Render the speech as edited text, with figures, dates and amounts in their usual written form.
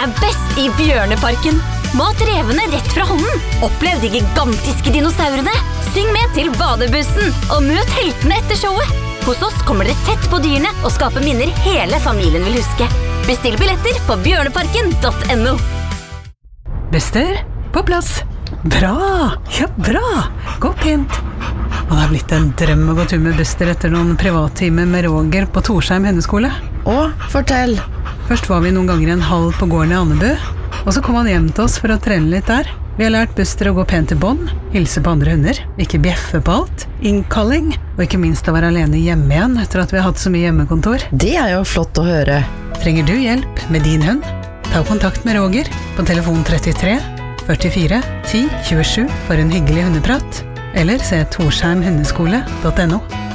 best i Bjørneparken. Mat revene rett fra hånden. Opplev de gigantiske dinosaurene. Syng med til badebussen, og møt heltene etter showet. Hos oss kommer dere tett på dyrene og skaper minner hele familien vil huske. Bestill billetter på bjørneparken.no. Buster, på plass. Bra, ja bra. Gå pent. Og det har blitt en drøm å gå tur med Buster etter noen privattimer med Roger på Torsheim hundeskole. Fortell. Først var vi noen ganger en halv på gården i Andebu, og så kom han hjem til oss for å trene litt der. Vi har lært Buster å gå pent i bånd, hilse på andre hunder, ikke bjeffe på alt, innkalling, og ikke minst å være alene hjemme igjen etter at vi har hatt så mye hjemmekontor. Det er jo flott å høre. Trenger du hjelp med din hund? Ta kontakt med Roger på telefon 33 44 10 27 for en hyggelig hundeprat, eller se torsheimhundeskole.no.